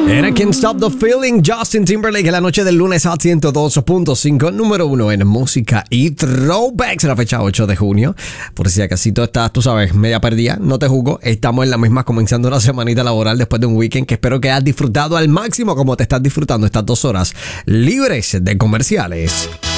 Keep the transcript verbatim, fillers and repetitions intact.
Era Can't Stop the Feeling, Justin Timberlake, en la noche del lunes a ciento dos punto cinco, número uno en música y throwbacks, la fecha ocho de junio. Por si acaso estás, tú sabes, media perdida, no te juzgo. Estamos en la misma, comenzando una semanita laboral después de un weekend que espero que hayas disfrutado al máximo como te estás disfrutando estas dos horas libres de comerciales.